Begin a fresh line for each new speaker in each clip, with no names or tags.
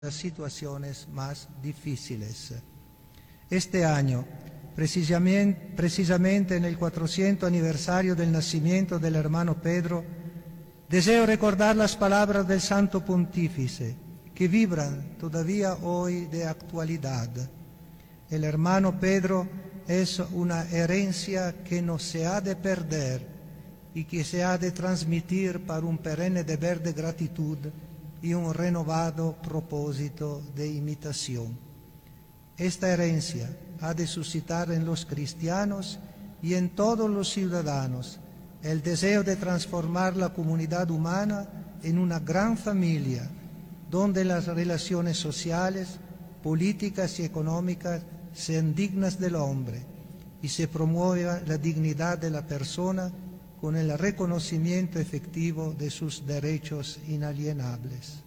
las situaciones más difíciles. Este año, precisamente en el 400 aniversario del nacimiento del hermano Pedro, deseo recordar las palabras del Santo Pontífice, que vibran todavía hoy de actualidad. El hermano Pedro es una herencia que no se ha de perder y que se ha de transmitir para un perenne deber de gratitud y un renovado propósito de imitación. Esta herencia ha de suscitar en los cristianos y en todos los ciudadanos el deseo de transformar la comunidad humana en una gran familia, donde las relaciones sociales, políticas y económicas sean dignas del hombre y se promueva la dignidad de la persona con el reconocimiento efectivo de sus derechos inalienables.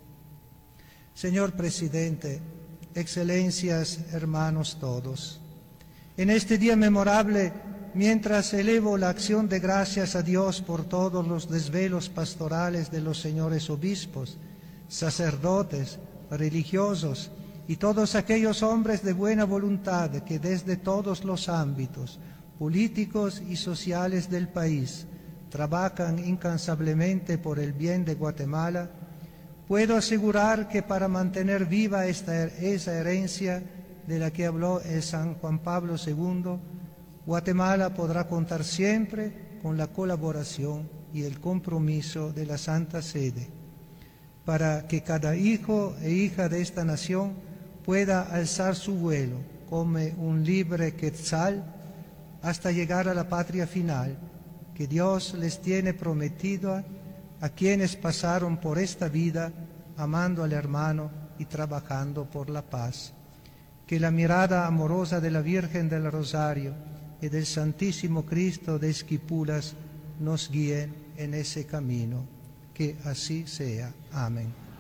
Señor Presidente, Excelencias, hermanos todos, en este día memorable, mientras elevo la acción de gracias a Dios por todos los desvelos pastorales de los señores obispos, sacerdotes, religiosos y todos aquellos hombres de buena voluntad que desde todos los ámbitos políticos y sociales del país trabajan incansablemente por el bien de Guatemala, puedo asegurar que para mantener viva esa herencia de la que habló el San Juan Pablo II, Guatemala podrá contar siempre con la colaboración y el compromiso de la Santa Sede, para que cada hijo e hija de esta nación pueda alzar su vuelo como un libre quetzal hasta llegar a la patria final que Dios les tiene prometida a quienes pasaron por esta vida amando al hermano y trabajando por la paz. Que la mirada amorosa de la Virgen del Rosario y del Santísimo Cristo de Esquipulas nos guíen en ese camino. Que así sea. Amén.